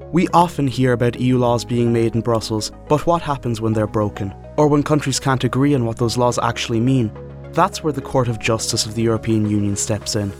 We often hear about EU laws being made in Brussels, but what happens when they're broken? Or when countries can't agree on what those laws actually mean? That's where the Court of Justice of the European Union steps in.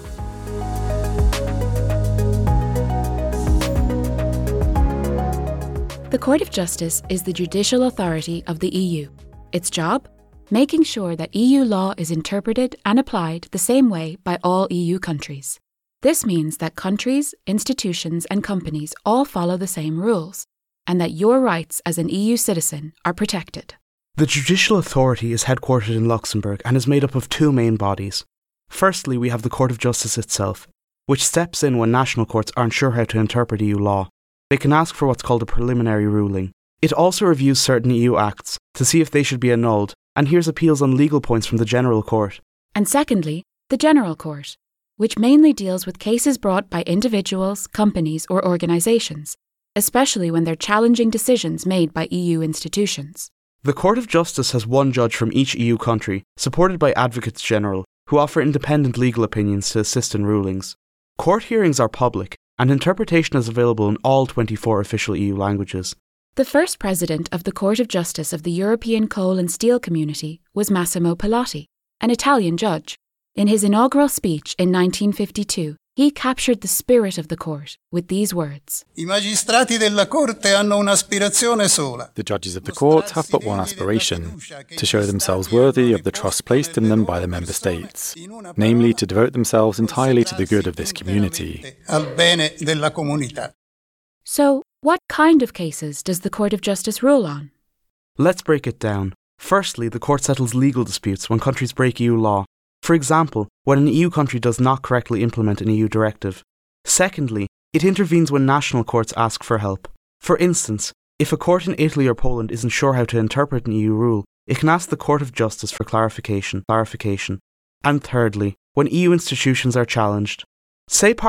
The Court of Justice is the judicial authority of the EU. Its job? Making sure that EU law is interpreted and applied the same way by all EU countries. This means that countries, institutions and companies all follow the same rules, and that your rights as an EU citizen are protected. The judicial authority is headquartered in Luxembourg and is made up of two main bodies. Firstly, we have the Court of Justice itself, which steps in when national courts aren't sure how to interpret EU law. They can ask for what's called a preliminary ruling. It also reviews certain EU acts to see if they should be annulled and hears appeals on legal points from the General Court. And secondly, the General Court, which mainly deals with cases brought by individuals, companies or organisations, especially when they're challenging decisions made by EU institutions. The Court of Justice has one judge from each EU country, supported by advocates general, who offer independent legal opinions to assist in rulings. Court hearings are public, and interpretation is available in all 24 official EU languages. The first president of the Court of Justice of the European Coal and Steel Community was Massimo Pilati, an Italian judge. In his inaugural speech in 1952, he captured the spirit of the court with these words. I magistrati della Corte hanno un'aspirazione sola. The judges of the court have but one aspiration, to show themselves worthy of the trust placed in them by the member states, namely to devote themselves entirely to the good of this community. Al bene della comunità. So, what kind of cases does the Court of Justice rule on? Let's break it down. Firstly, the court settles legal disputes when countries break EU law. For example, when an EU country does not correctly implement an EU directive. Secondly, it intervenes when national courts ask for help. For instance, if a court in Italy or Poland isn't sure how to interpret an EU rule, it can ask the Court of Justice for clarification. And thirdly, when EU institutions are challenged. Say